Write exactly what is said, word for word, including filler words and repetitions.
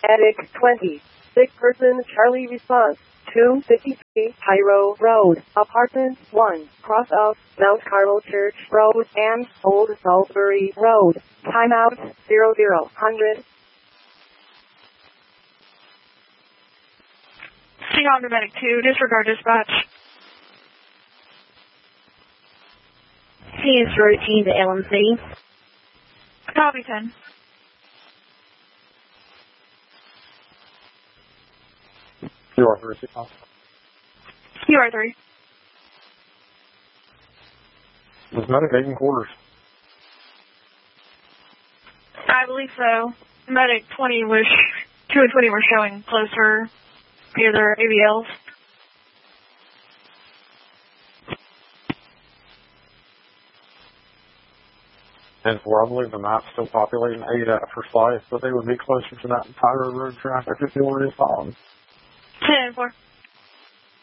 Attic twenty. Sick person Charlie response. two fifty-three Cairo Road, Apartment one, cross of Mount Carmel Church Road and Old Salisbury Road. Timeout zero zero hundred. Sing on to medic two, disregard dispatch. C is routine to L M C. Copy ten. You are three. You are three. Was medic eight in quarters? I believe so. Medic twenty was, two and twenty were showing closer via their A B Ls. And four, I believe the map's still populating eight at first life, but they would be closer to that entire road traffic if you already followed. ten four.